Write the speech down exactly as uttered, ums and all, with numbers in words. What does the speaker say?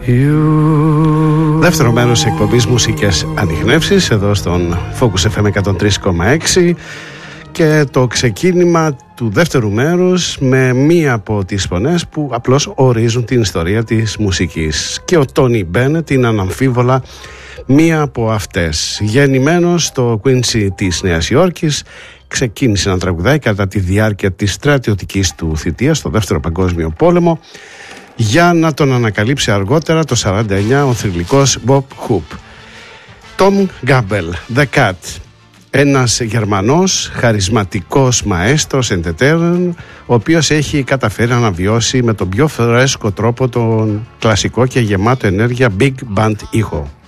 Δεύτερο μέρος εκπομπής Μουσικές Ανιχνεύσεις εδώ στον Focus εφ εμ εκατόν τρία κόμμα έξι και το ξεκίνημα του δεύτερου μέρους με μία από τις φωνές που απλώς ορίζουν την ιστορία της μουσικής, και ο Τόνι Μπένετ είναι αναμφίβολα μία από αυτές. Γεννημένος στο Quincy της Νέας Υόρκης, ξεκίνησε να τραγουδάει κατά τη διάρκεια της στρατιωτικής του θητείας στο Δεύτερο Παγκόσμιο Πόλεμο, για να τον ανακαλύψει αργότερα το σαράντα εννιά ο θρυλικός Bob Hope. Tom Gabel, The Cat, ένας Γερμανός χαρισματικός μαέστρος εντερτέινερ, ο οποίος έχει καταφέρει να αναβιώσει με τον πιο φρέσκο τρόπο τον κλασικό και γεμάτο ενέργεια big band ήχο.